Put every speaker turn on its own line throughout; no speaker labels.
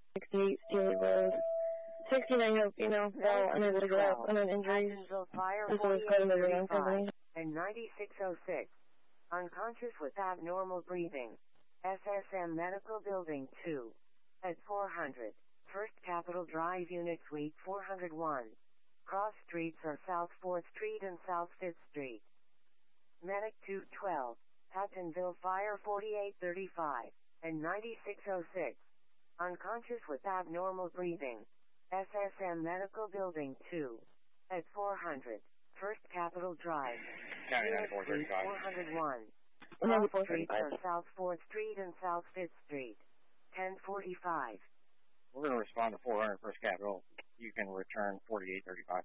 68 Steely Road. 69 Hope, fell unable to get up on an injury. This was going to the company.
And 9606. Unconscious with abnormal breathing. SSM Medical Building 2. At 400. First Capitol Drive Unit Suite 401. Cross streets are South 4th Street and South 5th Street. Medic 212. Pattonville Fire 4835. And 9606. Unconscious with abnormal breathing. SSM Medical Building 2. At 400. First Capitol Drive. Unit Suite 401. Cross streets are South 4th Street and South 5th Street. 1045.
We're going to respond to 400 First Capitol. You can return 4835.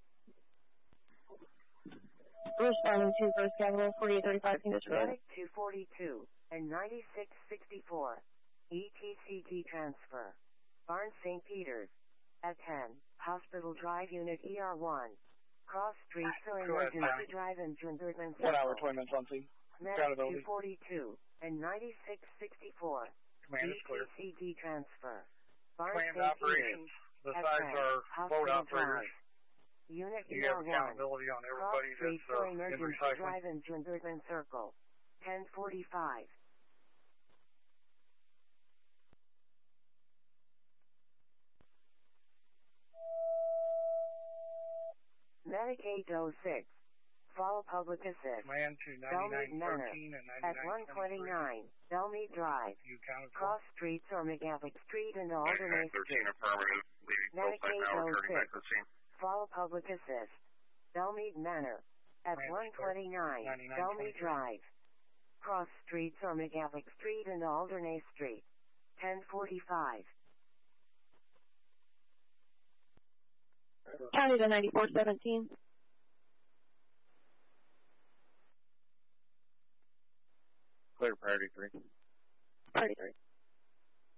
Responding to First Capitol 4835.
Medic 242 and 9664. ETCT transfer. Barnes St. Peter's. At 10. Hospital Drive Unit ER1. Cross streets or emergency drive in Junbertman Circle.
1 hour, 20 minutes on scene.
Medic 242 and 9664. ETCT transfer. Barnes
Planned
St.
operations.
Peters.
The sides are boat operators.
Unit
You have
ER1.
accountability on everybody
Cross streets
that's
or
in
emergency
recycling.
drive in Junbertman Circle. 1045. Medic 806. Follow public assist.
Command to
Belmead Manor.
9913 and
At 129. Belmead Drive.
You counted for
Cross streets or McGavick Street and Alderney
13
Street.
affirmative, leaving
Medic
full-time now, returning back to the scene.
Follow public assist. Belmead Manor. At 129. Belmead Drive. Cross streets or McGavick Street and Alderney Street. 1045.
County to 9417.
Clear priority 3.
Priority 3.